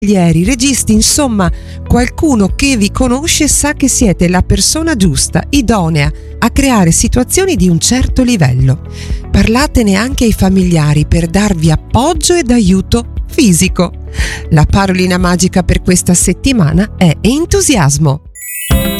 registi, insomma, qualcuno che vi conosce sa che siete la persona giusta, idonea a creare situazioni di un certo livello. Parlatene anche ai familiari per darvi appoggio ed aiuto fisico. La parolina magica per questa settimana è entusiasmo.